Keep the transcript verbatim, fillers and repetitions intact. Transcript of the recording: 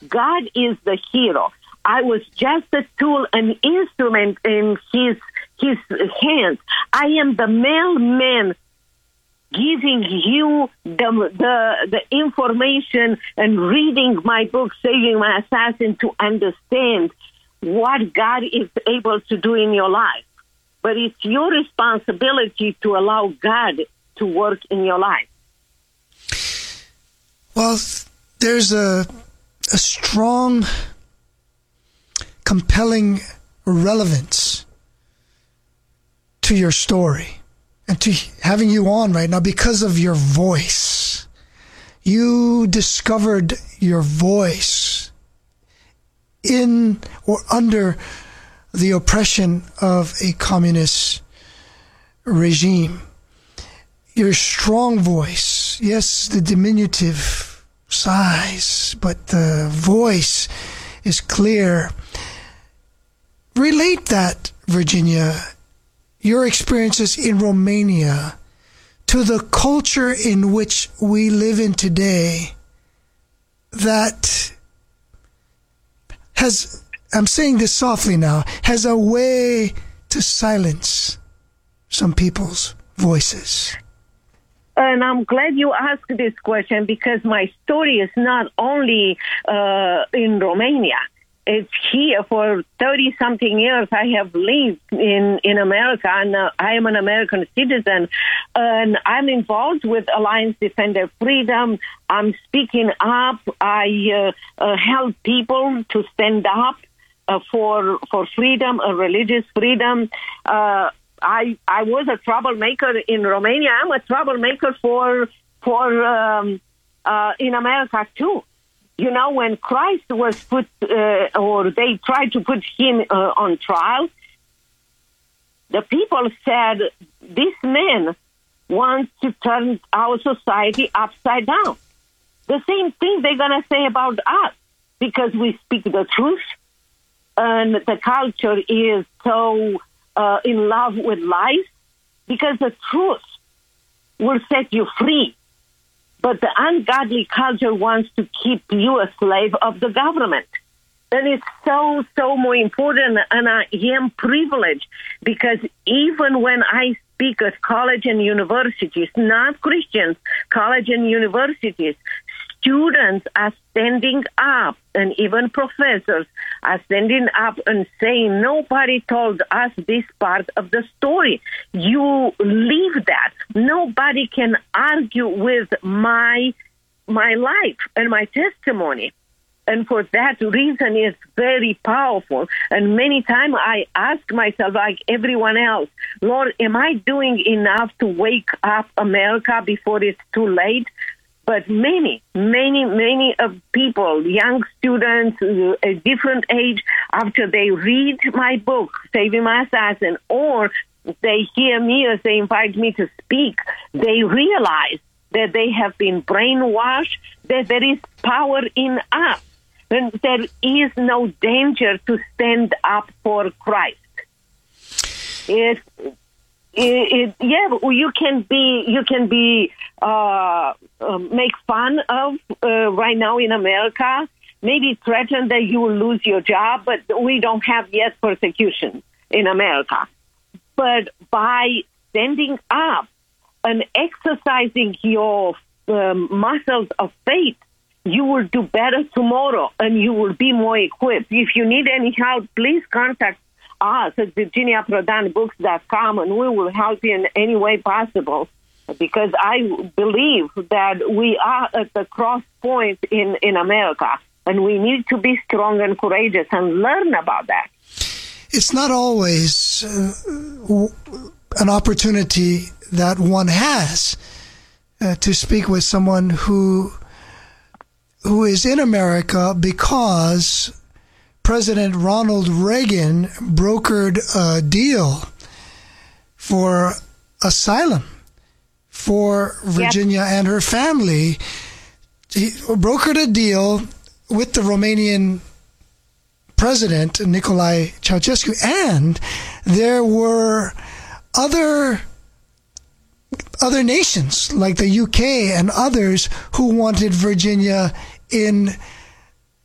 God is the hero. I was just a tool, an instrument in his his hands. I am the mailman giving you the, the the information and reading my book, Saving My Assassin, to understand what God is able to do in your life. But it's your responsibility to allow God to work in your life. Well, there's a a strong, compelling relevance to your story and to having you on right now because of your voice. You discovered your voice in or under the oppression of a communist regime. Your strong voice, yes, the diminutive size, but the voice is clear. Relate that, Virginia, your experiences in Romania to the culture in which we live in today that has, I'm saying this softly now, has a way to silence some people's voices. And I'm glad you asked this question because my story is not only uh, in Romania. It's here for thirty-something years. I have lived in, in America, and uh, I am an American citizen. And I'm involved with Alliance Defender Freedom. I'm speaking up. I uh, uh, help people to stand up uh, for for freedom, uh, religious freedom. Uh, I I was a troublemaker in Romania. I'm a troublemaker for for um, uh, in America too. You know, when Christ was put, uh, or they tried to put him uh, on trial, the people said, this man wants to turn our society upside down. The same thing they're going to say about us, because we speak the truth, and the culture is so uh, in love with lies, because the truth will set you free. But the ungodly culture wants to keep you a slave of the government. And it's so, so more important, and I am privileged, because even when I speak at college and universities, not Christians, college and universities, students are standing up, and even professors are standing up and saying, nobody told us this part of the story. You leave that. Nobody can argue with my my life and my testimony. And for that reason, it's very powerful. And many times I ask myself, like everyone else, Lord, am I doing enough to wake up America before it's too late? But many, many, many of people, young students, uh, a different age, after they read my book, Saving My Assassin, or they hear me as they invite me to speak, they realize that they have been brainwashed, that there is power in us, and there is no danger to stand up for Christ. It's It, it, yeah, you can be, you can be, uh, uh, make fun of, uh, right now in America, maybe threaten that you will lose your job, but we don't have yet persecution in America. But by standing up and exercising your um, muscles of faith, you will do better tomorrow and you will be more equipped. If you need any help, please contact us at virginia prodan books dot com, and we will help you in any way possible, because I believe that we are at the cross point in, in America, and we need to be strong and courageous and learn about that. It's not always uh, an opportunity that one has uh, to speak with someone who who is in America because President Ronald Reagan brokered a deal for asylum for Virginia yep. and her family. He brokered a deal with the Romanian president, Nicolae Ceausescu, and there were other other nations like the U K and others who wanted Virginia in